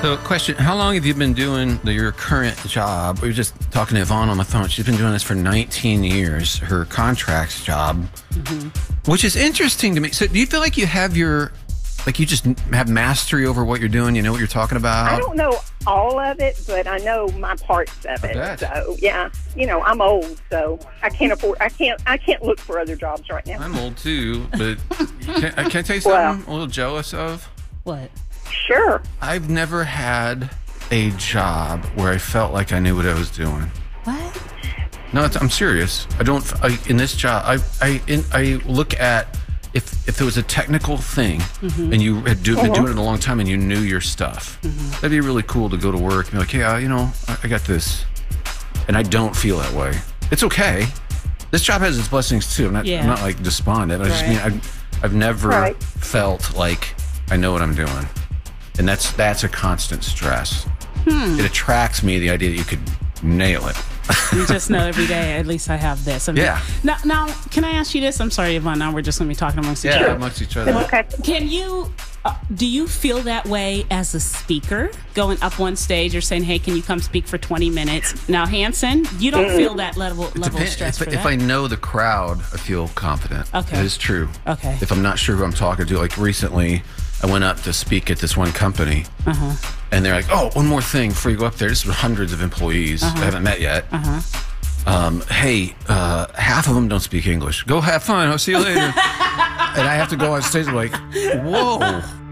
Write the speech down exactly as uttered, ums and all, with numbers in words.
So, question: how long have you been doing the, your current job? We were just talking to Yvonne on the phone. She's been doing this for nineteen years. Her contracts job, mm-hmm. which is interesting to me. So, do you feel like you have your, like you just have mastery over what you're doing? You know what you're talking about? I don't know all of it, but I know my parts of I it. bet. So yeah, you know, I'm old, so I can't afford. I can't. I can't look for other jobs right now. I'm old too, but can, can I tell you something Well, I'm a little jealous of? What? Sure. I've never had a job where I felt like I knew what I was doing. What? No, it's, I'm serious. I don't. I, in this job, I I in, I look at if if it was a technical thing mm-hmm. and you had do, been Uh-huh. doing it a long time and you knew your stuff, mm-hmm. that'd be really cool to go to work and be like, yeah, you know, I, I got this, and I don't feel that way. It's okay. This job has its blessings too. I'm not. Yeah. I'm not like despondent. I just Right. mean I've I've never Right. felt like I know what I'm doing, and that's that's a constant stress. Hmm. It attracts me the idea that you could nail it. You just know every day, at least I have this. I mean, Yeah. Now, now, can I ask you this? I'm sorry, Yvonne. Now we're just going to be talking amongst each Yeah, other. amongst each other. Okay. Can you, uh, do you feel that way as a speaker, going up on stage or saying, hey, can you come speak for twenty minutes? Now, Hanson, you don't feel that level, level of Depend- stress if, for if that? I know the crowd, I feel confident. Okay. It is true. Okay. If I'm not sure who I'm talking to, like recently, I went up to speak at this one company, Uh-huh. and they're like, "Oh, one more thing before you go up there. This is hundreds of employees Uh-huh. I haven't met yet. Uh-huh. Um, hey, uh, half of them don't speak English. Go have fun. I'll see you later." And I have to go on stage like, "Whoa."